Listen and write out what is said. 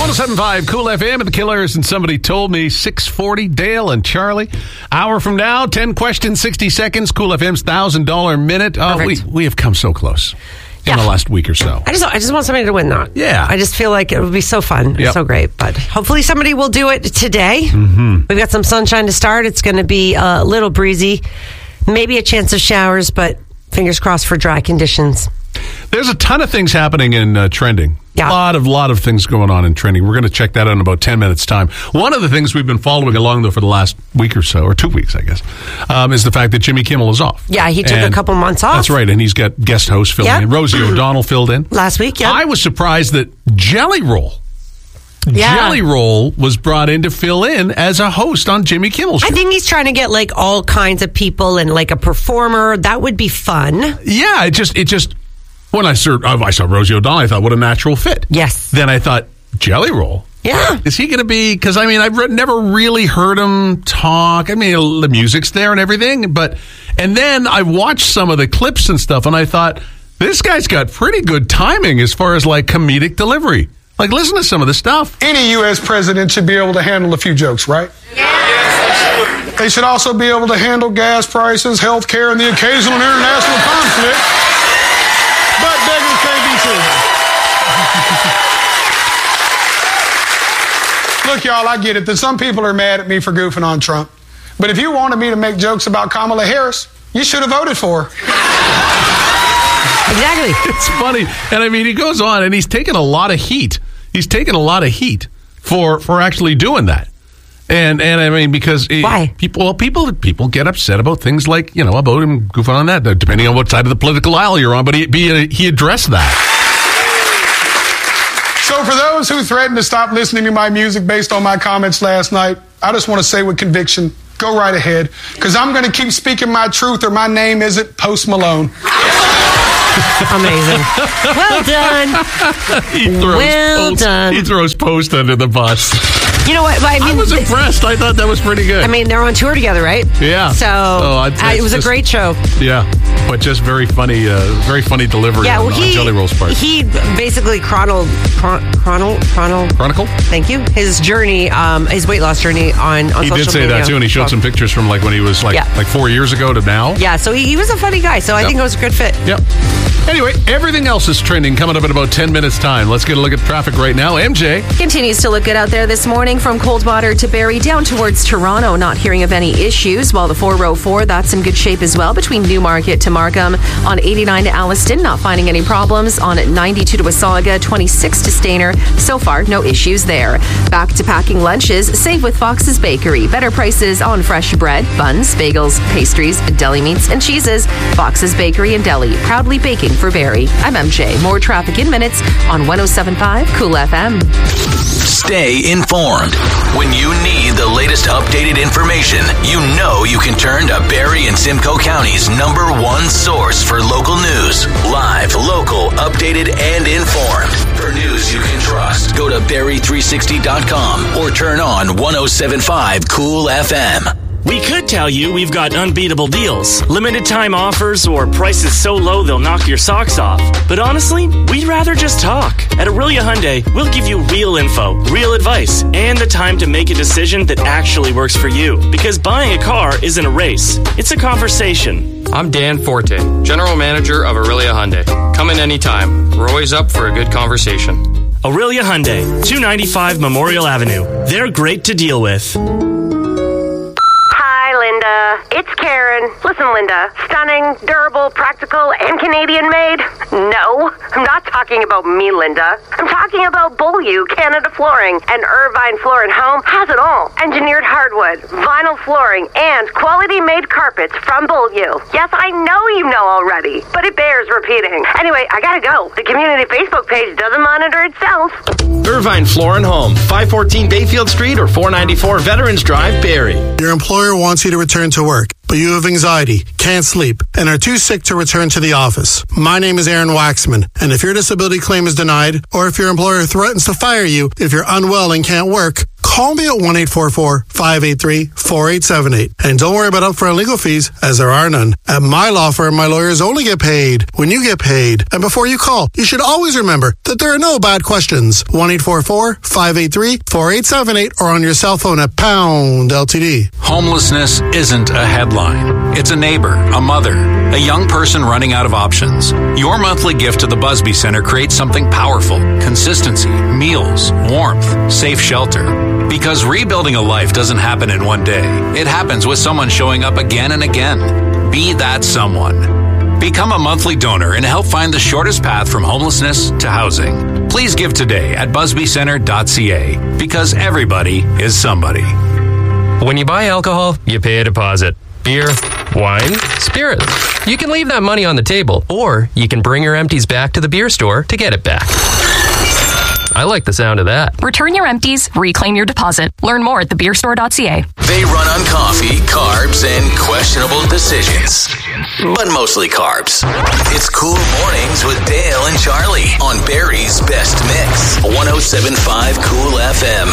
107.5 Cool FM and the Killers, and somebody told me 6:40. Dale and Charlie. Hour from now, 10 questions, 60 seconds. Cool FM's $1,000 minute. We have come so close in the last week or so. I just want somebody to win that. Yeah. I just feel like it would be so fun. Yep. So great. But hopefully somebody will do it today. Mm-hmm. We've got some sunshine to start. It's going to be a little breezy. Maybe a chance of showers, but fingers crossed for dry conditions. There's a ton of things happening in trending. Yeah. A lot of things going on in trending. We're going to check that out in about 10 minutes' time. One of the things we've been following along, though, for the last week or so, or 2 weeks, I guess, is the fact that Jimmy Kimmel is off. Yeah, he took a couple months off. That's right, and he's got guest hosts filling in. Rosie O'Donnell filled in. Last week, yeah. I was surprised that Jelly Roll was brought in to fill in as a host on Jimmy Kimmel's show. I think he's trying to get like all kinds of people and like a performer. That would be fun. Yeah, it just when I saw Rosie O'Donnell, I thought, what a natural fit. Yes. Then I thought, Jelly Roll? Yeah. Is he going to be, because I mean, I've never really heard him talk. I mean, the music's there and everything, and then I watched some of the clips and stuff, and I thought, this guy's got pretty good timing as far as like comedic delivery. Like, listen to some of the stuff. Any U.S. president should be able to handle a few jokes, right? Yes. They should also be able to handle gas prices, health care, and the occasional international conflict. But beggars can't be choosers. Look, y'all, I get it that some people are mad at me for goofing on Trump. But if you wanted me to make jokes about Kamala Harris, you should have voted for her. Exactly. It's funny. And I mean, he goes on and he's taken a lot of heat. He's taken a lot of heat for actually doing that. And I mean, because why? People get upset about things like, about him goofing on that, depending on what side of the political aisle you're on. But he addressed that. So for those who threatened to stop listening to my music based on my comments last night, I just want to say with conviction, go right ahead, because I'm going to keep speaking my truth, or my name isn't Post Malone. Amazing. Well done. He throws Post under the bus. You know what? I was impressed. I thought that was pretty good. I mean, they're on tour together, right? Yeah. So it was a great show. Yeah. But just very funny delivery on Jelly Roll's part. He basically chronicled. Thank you. His journey, his weight loss journey on social media. He did say that too, and he showed some pictures from like when he was like 4 years ago to now. Yeah, so he was a funny guy, so I think it was a good fit. Yep. Anyway, everything else is trending coming up in about 10 minutes' time. Let's get a look at traffic right now. MJ. Continues to look good out there this morning from Coldwater to Barrie down towards Toronto. Not hearing of any issues, while the 404, that's in good shape as well between Newmarket to Markham. On 89 to Alliston, not finding any problems. On 92 to Wasaga, 26 to Stayner. So far, no issues there. Back to packing lunches. Save with Fox's Bakery. Better prices on fresh bread, buns, bagels, pastries, deli meats, and cheeses. Fox's Bakery and Deli, proudly baking for Barrie. I'm MJ. More traffic in minutes on 107.5 Cool FM. Stay informed. When you need the latest updated information, you know you can turn to Barrie and Simcoe County's #1 source for local news. Live, local, updated, and informed. For news you can trust, go to Barrie360.com or turn on 107.5 Cool FM. We could tell you we've got unbeatable deals, limited time offers, or prices so low they'll knock your socks off. But honestly, we'd rather just talk. At Aurelia Hyundai, we'll give you real info, real advice, and the time to make a decision that actually works for you. Because buying a car isn't a race, it's a conversation. I'm Dan Forte, General Manager of Aurelia Hyundai. Come in anytime. We're always up for a good conversation. Aurelia Hyundai, 295 Memorial Avenue. They're great to deal with. Linda, it's Karen. Listen, Linda, stunning, durable, practical, and Canadian made? No, I'm not talking about me, Linda. I'm talking about Beaulieu Canada Flooring. And Irvine Floor & Home has it all. Engineered hardwood, vinyl flooring, and quality-made carpets from Beaulieu. Yes, I know you know already, but it bears repeating. Anyway, I gotta go. The community Facebook page doesn't monitor itself. Irvine Floor & Home, 514 Bayfield Street or 494 Veterans Drive, Barrie. Your employer wants you to return to work, but you have anxiety, can't sleep, and are too sick to return to the office. My name is Aaron Waxman, and if your disability claim is denied, or if your employer threatens to fire you if you're unwell and can't work, call me at 1-844-583-4878. And don't worry about upfront legal fees, as there are none. At my law firm, my lawyers only get paid when you get paid. And before you call, you should always remember that there are no bad questions. 1-844-583-4878 or on your cell phone at pound LTD. Homelessness isn't a headline. It's a neighbor, a mother, a young person running out of options. Your monthly gift to the Busby Center creates something powerful. Consistency, meals, warmth, safe shelter. Because rebuilding a life doesn't happen in one day. It happens with someone showing up again and again. Be that someone. Become a monthly donor and help find the shortest path from homelessness to housing. Please give today at busbycenter.ca, because everybody is somebody. When you buy alcohol, you pay a deposit. Beer, wine, spirits. You can leave that money on the table, or you can bring your empties back to the beer store to get it back. I like the sound of that. Return your empties, reclaim your deposit. Learn more at thebeerstore.ca. They run on coffee, carbs, and questionable decisions. But mostly carbs. It's Cool Mornings with Dale and Charlie on Barry's Best Mix. 107.5 Cool FM.